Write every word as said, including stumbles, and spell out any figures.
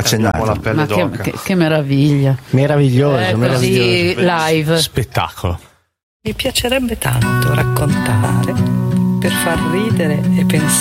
accennato. La pelle Ma che, che, che meraviglia. Meraviglioso, Eh, meraviglioso. così live. Spettacolo. Mi piacerebbe tanto raccontare per far ridere e pensare